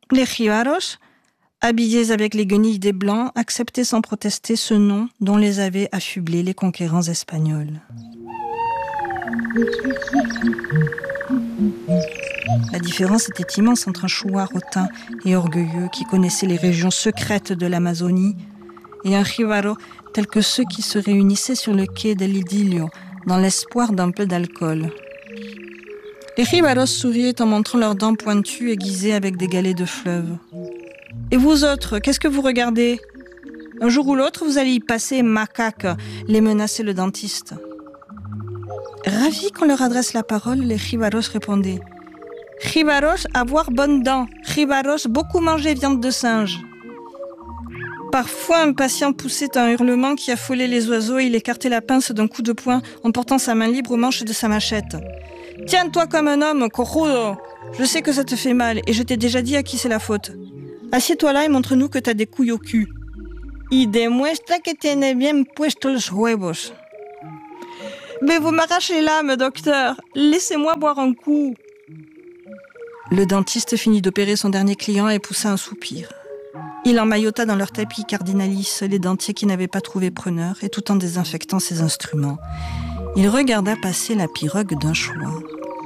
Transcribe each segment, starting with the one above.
Les jibaros, habillés avec les guenilles des Blancs, acceptaient sans protester ce nom dont les avaient affublés les conquérants espagnols. La différence était immense entre un chouar hautain et orgueilleux qui connaissait les régions secrètes de l'Amazonie et un jibaro tel que ceux qui se réunissaient sur le quai del Idilio dans l'espoir d'un peu d'alcool. Les jibaros souriaient en montrant leurs dents pointues aiguisées avec des galets de fleuve. « Et vous autres, qu'est-ce que vous regardez ? Un jour ou l'autre, vous allez y passer, macaque !» les menaçait le dentiste. Ravis qu'on leur adresse la parole, les jibaros répondaient « Jibaros, avoir bonnes dents. Jibaros, beaucoup manger viande de singe. » Parfois, un patient poussait un hurlement qui affolait les oiseaux et il écartait la pince d'un coup de poing en portant sa main libre au manche de sa machette. « Tiens-toi comme un homme, cojudo. Je sais que ça te fait mal et je t'ai déjà dit à qui c'est la faute. Assieds-toi là et montre-nous que t'as des couilles au cul. Y demuestra que tiene bien puestos los huevos. » « Mais vous m'arrachez l'âme, docteur. Laissez-moi boire un coup. » Le dentiste finit d'opérer son dernier client et poussa un soupir. Il emmaillota dans leur tapis cardinalis les dentiers qui n'avaient pas trouvé preneur et tout en désinfectant ses instruments, il regarda passer la pirogue d'un chouan.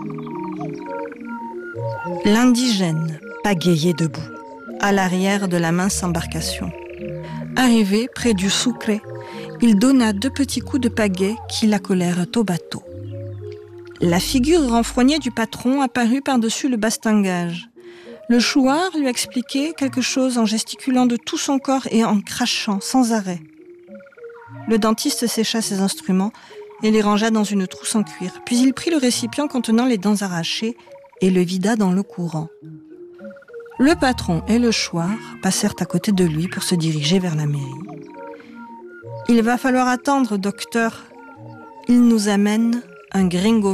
L'indigène pagayait debout, à l'arrière de la mince embarcation. Arrivé près du Sucre, il donna 2 petits coups de pagaie qui l'accolèrent au bateau. La figure renfrognée du patron apparut par-dessus le bastingage. Le chouard lui expliquait quelque chose en gesticulant de tout son corps et en crachant sans arrêt. Le dentiste sécha ses instruments et les rangea dans une trousse en cuir. Puis il prit le récipient contenant les dents arrachées et le vida dans l'eau courant. Le patron et le chouard passèrent à côté de lui pour se diriger vers la mairie. « Il va falloir attendre, docteur. Il nous amène un gringo mort. »